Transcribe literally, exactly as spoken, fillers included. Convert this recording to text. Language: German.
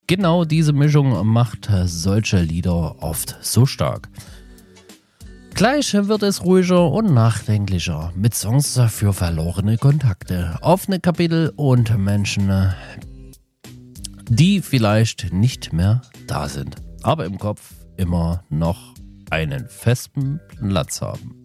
genau diese Mischung macht solche Lieder oft so stark. Gleich wird es ruhiger und nachdenklicher mit Songs für verlorene Kontakte, offene Kapitel und Menschen, die vielleicht nicht mehr da sind, aber im Kopf immer noch einen festen Platz haben.